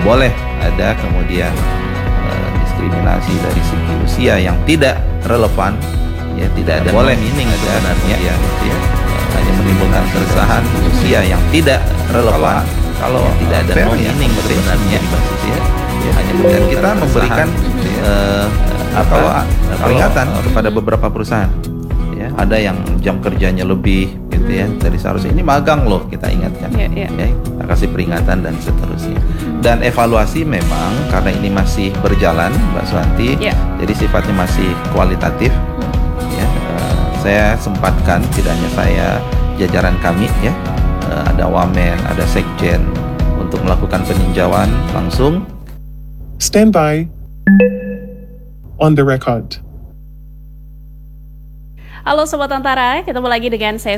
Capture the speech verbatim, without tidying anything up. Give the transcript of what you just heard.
boleh ada kemudian uh, diskriminasi dari segi usia yang tidak relevan, ya tidak ada boleh meaning sebenarnya, ya, ya, hanya menimbulkan keresahan usia yang tidak relevan. Kalau ya, tidak ada no meaning sebenarnya, ya, ya, hanya dan kita memberikan uh, apa peringatan kepada beberapa perusahaan. Ya, ada yang jam kerjanya lebih, gitu ya, dari seharusnya ini magang loh, kita ingatkan, yeah, yeah. Ya, kita kasih peringatan dan seterusnya. Dan evaluasi memang karena ini masih berjalan, Mbak Suwanti, yeah. Jadi sifatnya masih kualitatif. Ya, uh, saya sempatkan, tidak hanya saya, jajaran kami, ya, uh, ada wamen, ada sekjen, untuk melakukan peninjauan langsung. Stand by. On the record. Halo Sobat Antara, ketemu lagi dengan saya